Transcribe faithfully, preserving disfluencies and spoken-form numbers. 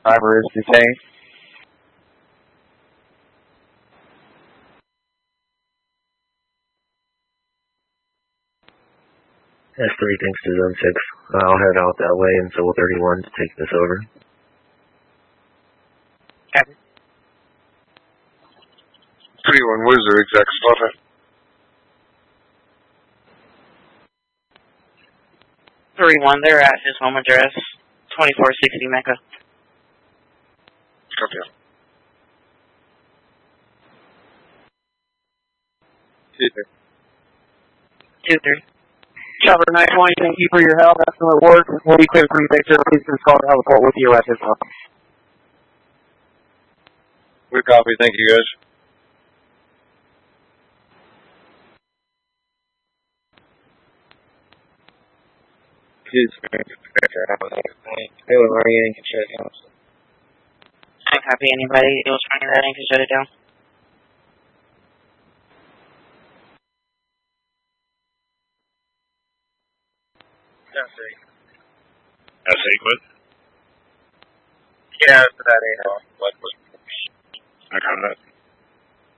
Driver is detained. S three thanks to Zone six. I'll head out that way and Civil thirty-one to take this over. Okay. thirty-one, what is their exact spot at? thirty-one, they're at his home address, twenty-four sixty Mecca. Copy. two three. two three. Chopper nine twenty, thank you for your help. Excellent work. We'll be clear for you, Victor. Please install the report with you at this time. Good copy, thank you guys. Hey, where are you? You can shut it down. I copy anybody else trying that and can shut it down. That's it. That's Aquid? Yeah, for that ain't all. I got that.